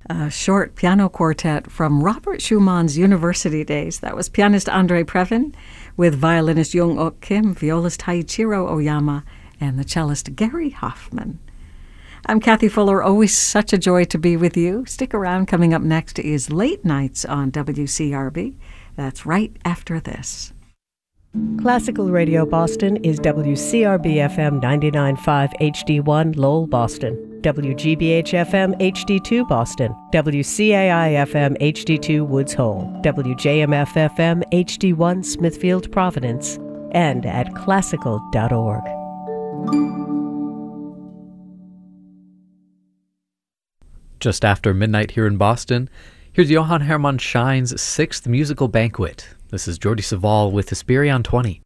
A short piano quartet from Robert Schumann's university days. That was pianist Andre Previn with violinist Jung Ok Kim, violist Taichiro Oyama, and the cellist Gary Hoffman. I'm Kathy Fuller. Always such a joy to be with you. Stick around. Coming up next is Late Nights on WCRB. That's right after this. Classical Radio Boston is WCRB-FM 99.5 HD1 Lowell, Boston, WGBH-FM HD2 Boston, WCAI-FM HD2 Woods Hole, WJMF-FM HD1 Smithfield, Providence, and at classical.org. Just after midnight here in Boston, here's Johann Hermann Schein's 6th Musical Banquet. This is Jordi Savall with Hesperion 20.